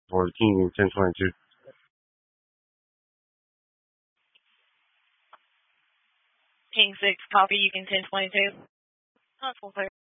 for Team 1022. King 6, copy, you can 1022. Possible clear.